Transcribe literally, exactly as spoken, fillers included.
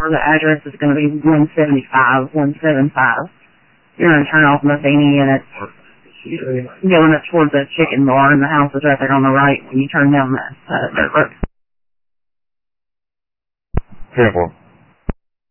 or the address is going to be one seventy-five, one seventy-five. You're going to turn off Matheny, and it's going up towards the chicken bar, and the house is right there on the right when you turn down that uh, dirt road. Careful.